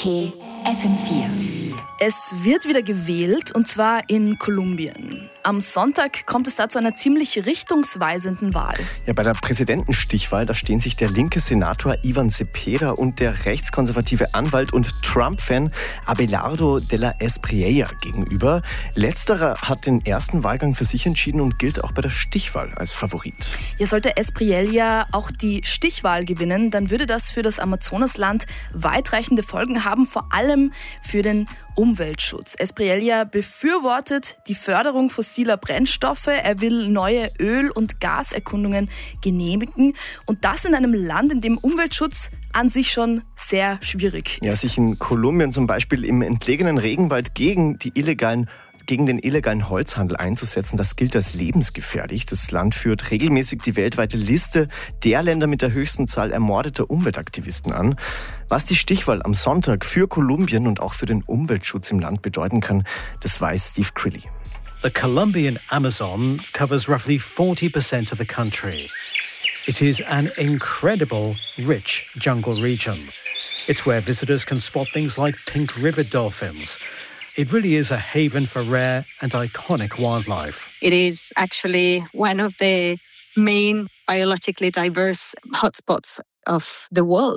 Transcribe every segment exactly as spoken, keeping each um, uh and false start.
Okay, F M vier. Es wird wieder gewählt, und zwar in Kolumbien. Am Sonntag kommt es da zu einer ziemlich richtungsweisenden Wahl. Ja, bei der Präsidentenstichwahl, da stehen sich der linke Senator Ivan Cepeda und der rechtskonservative Anwalt und Trump-Fan Abelardo de la Espriella gegenüber. Letzterer hat den ersten Wahlgang für sich entschieden und gilt auch bei der Stichwahl als Favorit. Ja, sollte Espriella auch die Stichwahl gewinnen, dann würde das für das Amazonasland weitreichende Folgen haben, vor allem für den Umweltschutz. Espriella befürwortet die Förderung fossiler Brennstoffe. Er will neue Öl- und Gaserkundungen genehmigen. Und das in einem Land, in dem Umweltschutz an sich schon sehr schwierig ist. Ja, sich in Kolumbien zum Beispiel im entlegenen Regenwald gegen die illegalen gegen den illegalen Holzhandel einzusetzen, das gilt als lebensgefährlich. Das Land führt regelmäßig die weltweite Liste der Länder mit der höchsten Zahl ermordeter Umweltaktivisten an. Was die Stichwahl am Sonntag für Kolumbien und auch für den Umweltschutz im Land bedeuten kann, das weiß Steve Crilly. The Colombian Amazon covers roughly forty percent of the country. It is an incredible, rich jungle region. It's where visitors can spot things like pink river dolphins. It really is a haven for rare and iconic wildlife. It is actually one of the main biologically diverse hotspots of the world.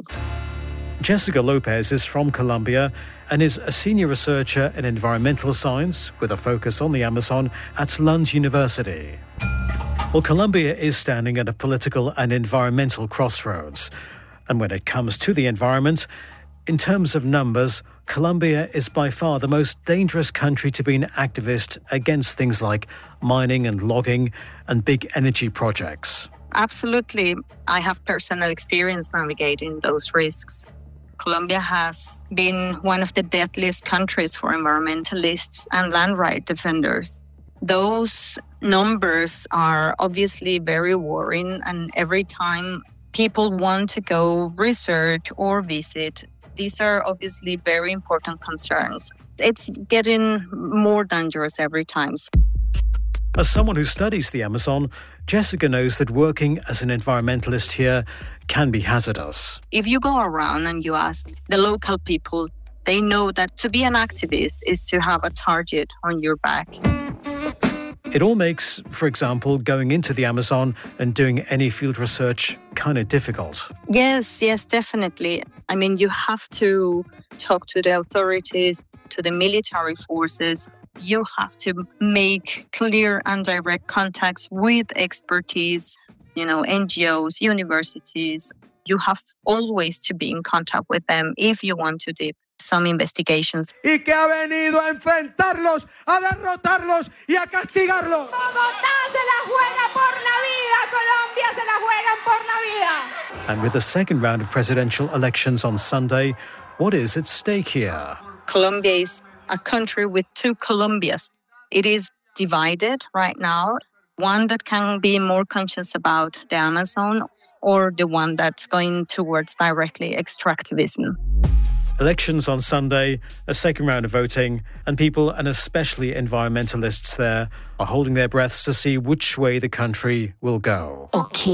Jessica Lopez is from Colombia and is a senior researcher in environmental science with a focus on the Amazon at Lund University. Well, Colombia is standing at a political and environmental crossroads. And when it comes to the environment, in terms of numbers, Colombia is by far the most dangerous country to be an activist against things like mining and logging and big energy projects. Absolutely. I have personal experience navigating those risks. Colombia has been one of the deadliest countries for environmentalists and land right defenders. Those numbers are obviously very worrying, and every time people want to go research or visit, these are obviously very important concerns. It's getting more dangerous every time. As someone who studies the Amazon, Jessica knows that working as an environmentalist here can be hazardous. If you go around and you ask the local people, they know that to be an activist is to have a target on your back. It all makes, for example, going into the Amazon and doing any field research kind of difficult. Yes, yes, definitely. I mean, you have to talk to the authorities, to the military forces. You have to make clear and direct contacts with expertise, you know, N G Os, universities. You have always to be in contact with them if you want to do some investigations. Y que ha venido a enfrentarlos, a derrotarlos y a castigarlos. Bogotá se la juega por la vida, Colombia se la juegan por la vida. And with the second round of presidential elections on Sunday, what is at stake here? Colombia is a country with two Colombias. It is divided right now. One that can be more conscious about the Amazon, or the one that's going towards directly extractivism. Elections on Sunday, a second round of voting, and people, and especially environmentalists there, are holding their breaths to see which way the country will go. Okay.